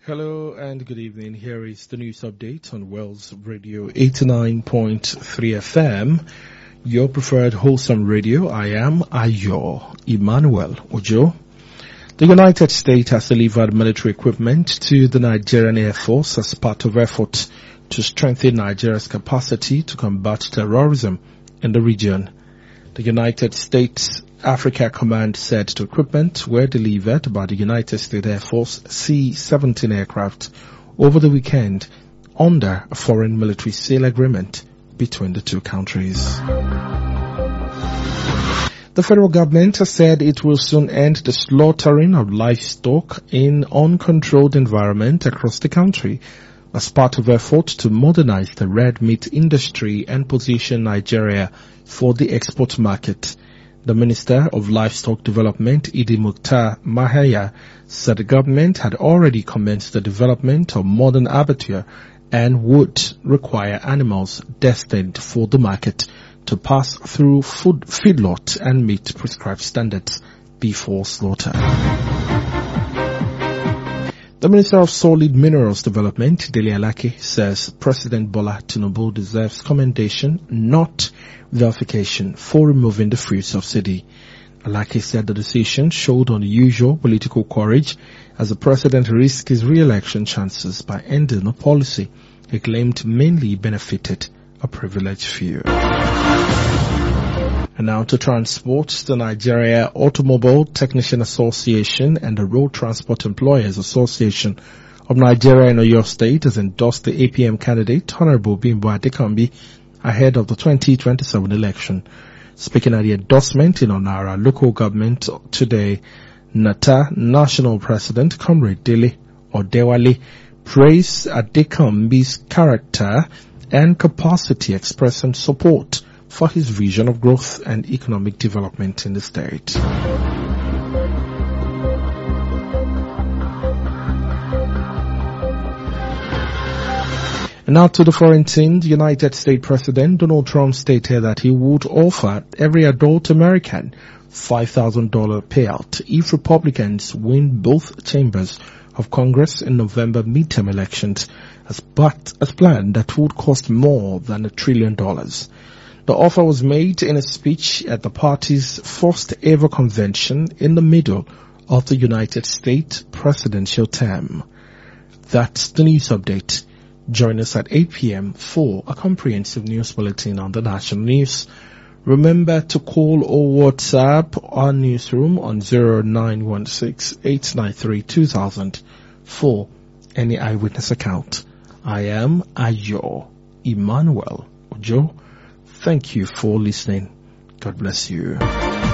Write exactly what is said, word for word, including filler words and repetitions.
Hello and good evening. Here is the news update on Wells Radio eighty-nine point three F M, your preferred wholesome radio. I am Ayo Emmanuel Ojo. The United States has delivered military equipment to the Nigerian Air Force as part of efforts to strengthen Nigeria's capacity to combat terrorism in the region. The United States Africa Command said the equipment were delivered by the United States Air Force C seventeen aircraft over the weekend under a foreign military sale agreement between the two countries. The federal government has said it will soon end the slaughtering of livestock in uncontrolled environment across the country as part of efforts to modernize the red meat industry and position Nigeria for the export market. The Minister of Livestock Development, Idi Mukhtar Mahaya, said the government had already commenced the development of modern abattoir and would require animals destined for the market to pass through food feedlot and meet prescribed standards before slaughter. The Minister of Solid Minerals Development, Dele Alake, says President Bola Tinubu deserves commendation, not verification, for removing the fuel subsidy. Alake said the decision showed unusual political courage as the president risked his re-election chances by ending a policy he claimed mainly benefited a privileged few. And now to transport, the Nigeria Automobile Technician Association and the Road Transport Employers Association of Nigeria and Oyo State has endorsed the A P M candidate, Honorable Bimbo Adekambi, ahead of the twenty twenty-seven election. Speaking at the endorsement in Onara local government today, Nata National President Comrade Dele Odewale praised Adekambi's character and capacity, expressing support for his vision of growth and economic development in the state. And now to the foreign scene. The United States President Donald Trump stated that he would offer every adult American five thousand dollars payout if Republicans win both chambers of Congress in November midterm elections, as, but as planned that would cost more than a trillion dollars. The offer was made in a speech at the party's first ever convention in the middle of the United States presidential term. That's the news update. Join us at eight p.m. for a comprehensive news bulletin on the national news. Remember to call or WhatsApp our newsroom on zero nine one six, eight nine three, two thousand for any eyewitness account. I am Ayo Emmanuel Ojo. Thank you for listening. God bless you.